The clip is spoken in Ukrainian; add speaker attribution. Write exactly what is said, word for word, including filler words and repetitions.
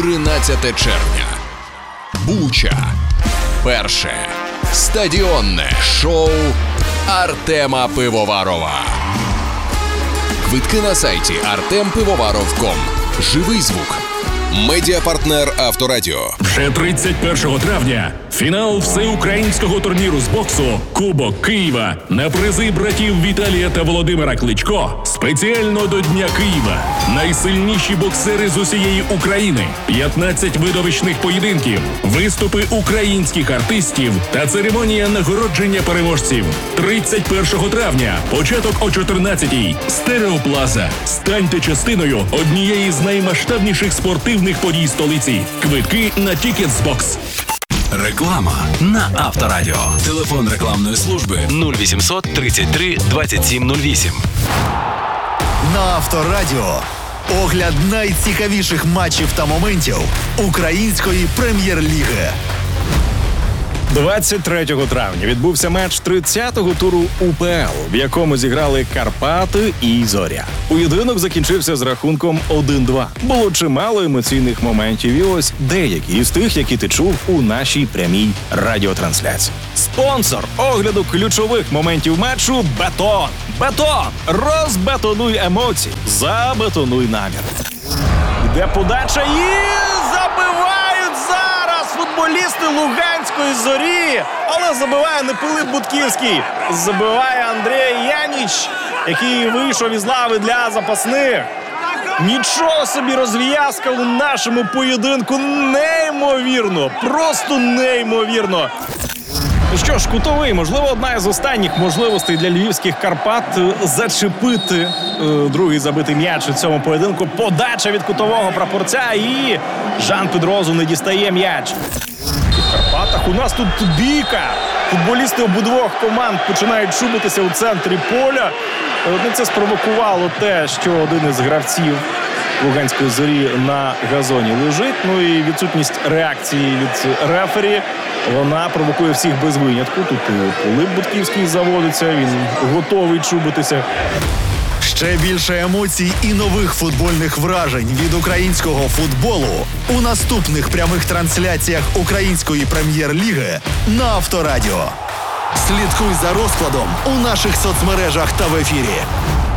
Speaker 1: тринадцяте червня. Буча. Перше стадіонне шоу Артема Пивоварова. Квитки на сайті артем пивоваров крапка ком. Живий звук. Медіапартнер Авторадіо.
Speaker 2: Вже тридцять першого травня фінал всеукраїнського турніру з боксу «Кубок Києва» на призи братів Віталія та Володимира Кличко спеціально до Дня Києва. Найсильніші боксери з усієї України, п'ятнадцять видовищних поєдинків, виступи українських артистів та церемонія нагородження переможців. тридцять першого травня, початок о чотирнадцятій. Стереоплаза. Станьте частиною однієї з наймасштабніших спортивних подій столиці. Квитки на Тікетсбокс.
Speaker 3: Реклама на Авторадіо. Телефон рекламної служби нуль вісімсот тридцять три двадцять сім нуль вісім.
Speaker 4: На Авторадіо огляд найцікавіших матчів та моментів української прем'єр-ліги.
Speaker 5: двадцять третього травня відбувся матч тридцятого туру УПЛ, в якому зіграли Карпати і Зоря. Поєдинок закінчився з рахунком один-два. Було чимало емоційних моментів, і ось деякі із тих, які ти чув у нашій прямій радіотрансляції. Спонсор огляду ключових моментів матчу – Бетон. Бетон! Розбетонуй емоції, забетонуй намір. Йде подача і забивають зараз футболісти Луганської Зорі. Але забиває не Пилип Будківський, забиває Андрій Яніч, який вийшов із лави для запасних. Нічого собі розв'язка у нашому поєдинку. Неймовірно, просто неймовірно. Ну що ж, кутовий, можливо, одна із останніх можливостей для львівських Карпат зачепити е, другий забитий м'яч у цьому поєдинку. Подача від кутового прапорця і Жан Педрозу не дістає м'яч. В Карпатах у нас тут бійка. Футболісти обидвох команд починають шубитися у центрі поля. Ну, це спровокувало те, що один із гравців Луганської Зорі на газоні лежить. Ну і відсутність реакції від рефері, вона провокує всіх без винятку. Тут і Пилип Будківський заводиться, він готовий чубитися.
Speaker 4: Ще більше емоцій і нових футбольних вражень від українського футболу у наступних прямих трансляціях української прем'єр-ліги на Авторадіо. Слідкуй за розкладом у наших соцмережах та в ефірі.